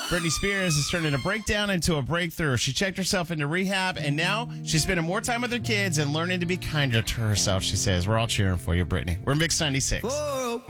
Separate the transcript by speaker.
Speaker 1: Britney Spears has turned a breakdown into a breakthrough. She checked herself into rehab, and now she's spending more time with her kids and learning to be kinder to herself, she says. We're all cheering for you, Britney. We're Mix 96.
Speaker 2: Whoa.